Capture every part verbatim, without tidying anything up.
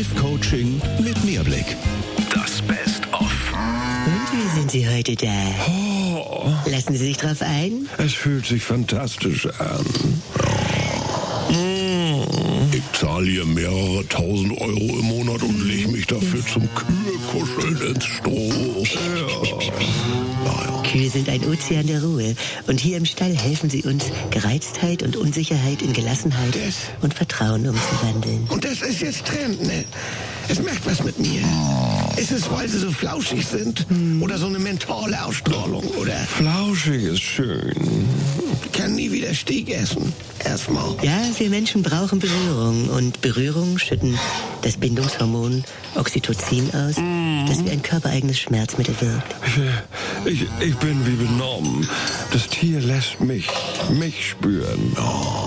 Live-Coaching mit Mehrblick. Das Best-of. Und wie sind Sie heute da? Oh, Lassen Sie sich drauf ein? es fühlt sich fantastisch an. Ich zahle hier mehrere tausend Euro im Monat und lege mich dafür zum Kühe-Kuscheln ins Stroh. Ja. Kühe sind ein Ozean der Ruhe. Und hier im Stall helfen sie uns, Gereiztheit und Unsicherheit in Gelassenheit Das- und Vertrauen umzuwandeln. Und das ist jetzt Trend, ne? Es macht was mit mir. Ist es, weil sie so flauschig sind? Oder so eine mentale Ausstrahlung? Oder Flauschig ist schön. ich kann nie wieder Steak essen? Erstmal. Ja, wir Menschen brauchen Berührung. Und Berührung schütten das Bindungshormon Oxytocin aus, das wie ein körpereigenes Schmerzmittel wirkt. Ich, ich, ich bin wie benommen. Das Tier lässt mich, mich spüren.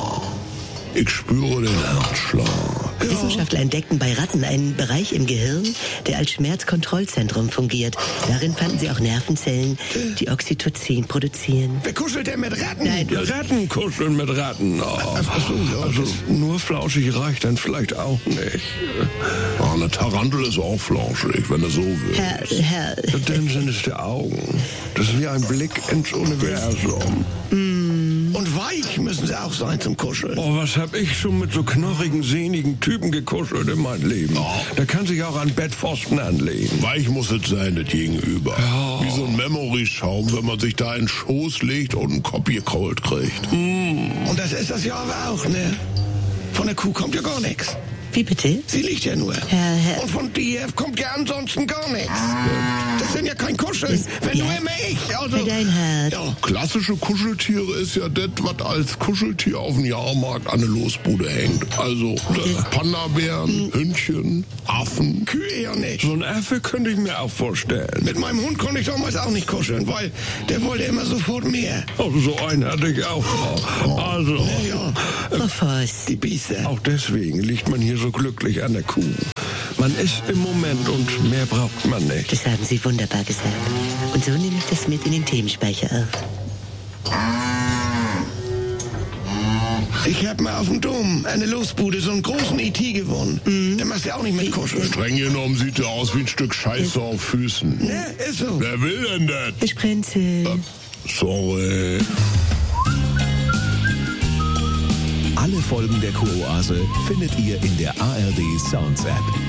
Ich spüre den Herzschlag. Wissenschaftler entdeckten bei Ratten einen Bereich im Gehirn, der als Schmerzkontrollzentrum fungiert. Darin fanden sie auch Nervenzellen, die Oxytocin produzieren. Wer kuschelt denn mit Ratten? Nein. Ja, Ratten kuscheln mit Ratten. Oh. Ach so, ja, Also das- nur flauschig reicht dann vielleicht auch nicht. Ah, eine Tarantel ist auch flauschig, wenn du so willst. Herr, Herr, Dann sind es die Augen. Das ist wie ein Blick ins Universum. Und weich müssen sie auch sein zum Kuscheln. Oh, was hab ich schon mit so knorrigen, sehnigen Typen gekuschelt in meinem Leben. Da kann sich auch ein Bettpfosten anlegen. Weich muss es sein, das Gegenüber. Wie so ein Memory-Schaum, wenn man sich da in den Schoß legt und einen Kopf gekrault kriegt. Und das ist das ja aber auch, ne? Von der Kuh kommt ja gar nichts. wie bitte? Sie liegt ja nur. Herr, Herr, Und von dir kommt ja ansonsten gar nichts. Das sind ja kein Kuscheln. Wenn ja. nur immer ich. Also, Herr Deinhardt. ja. Klassische Kuscheltiere ist ja das, was als Kuscheltier auf dem Jahrmarkt an der Losbude hängt. Also äh, Panda-Bären, Hündchen, Affen. Kühe ja nicht. So ein Affe könnte ich mir auch vorstellen. Mit meinem Hund konnte ich damals auch nicht kuscheln, weil der wollte immer sofort mehr. Oh, so einen hatte ich auch. Also, Ja, Frau Voss. die Biester. auch deswegen liegt man hier so glücklich an der Kuh. Man ist im Moment und mehr braucht man nicht. Das haben Sie wunderbar gesagt. Und so nehme ich das mit in den Themenspeicher auf. Ich hab mal auf dem Dom eine Losbude so einen großen E T gewonnen. Der machst ja auch nicht mit kuscheln. Streng genommen sieht der aus wie ein Stück Scheiße auf Füßen. Ne, ist so. Wer will denn das? Herr Sprenzel. Sorry. Alle Folgen der Kuroase findet ihr in der A R D Sounds App.